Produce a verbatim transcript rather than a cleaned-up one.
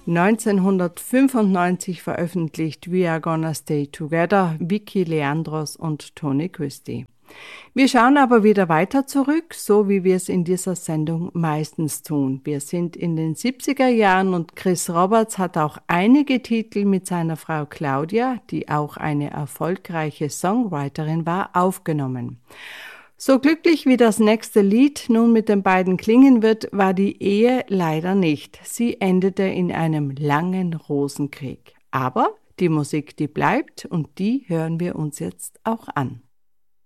neunzehnhundertfünfundneunzig veröffentlicht We Are Gonna Stay Together, Vicky Leandros und Tony Christie. Wir schauen aber wieder weiter zurück, so wie wir es in dieser Sendung meistens tun. Wir sind in den siebziger Jahren und Chris Roberts hat auch einige Titel mit seiner Frau Claudia, die auch eine erfolgreiche Songwriterin war, aufgenommen. So glücklich wie das nächste Lied nun mit den beiden klingen wird, war die Ehe leider nicht. Sie endete in einem langen Rosenkrieg. Aber die Musik, die bleibt und die hören wir uns jetzt auch an.